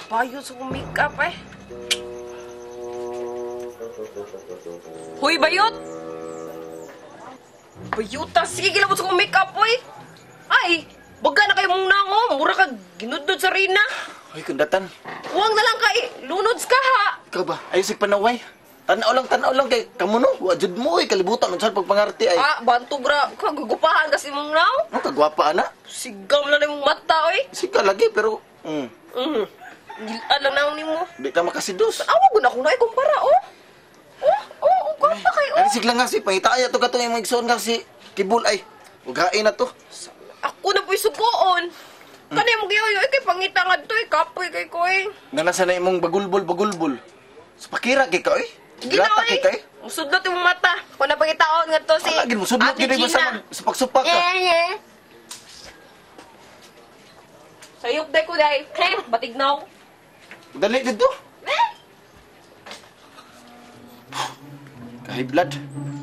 Payo sa kong make-up eh. Hoy, bayot! Bayuta, sige gilabot sa kong make-up, hoy! Ay, baga na kayo mong nango. Mura ka ginudod sa rina. Ay, kundatan. Huwag na lang kay lunods ka, ha? Ikaw ba? Ayos yung panaway. Tanaw lang kay kamuno. Wajud mo ay kalibutan ng saan pagpangarti ay. Ah, bantu gra. Kagugupahan kasi mong naw. Ano kagwapa ana? Sigam na na yung mata, oy. Sika lagi pero Gilaan lang naon nimo. di ka makasidos. Awag ko na kung naikumpara, oh. Gwapa kayo, oh. Ay sigla nga si pangitaya to katong imong igsoon nga si Kibul ay. Ugain na to. Ako na po'y sugoon. Kani mo giyoyo, kay pangita nga to, kapoy kay ko, eh. Nga nasa na imong bagulbol. Sa pakira kay ka eh. Ginaw, Grata kay ka eh. Musudlot yung mata. Kung napangitaon nga to si... Lagi mo sudlot Ate gid mo Gina. sa supak-supak ka. Sayop day ko day. Batignaw. Dali dito. Kahit blood.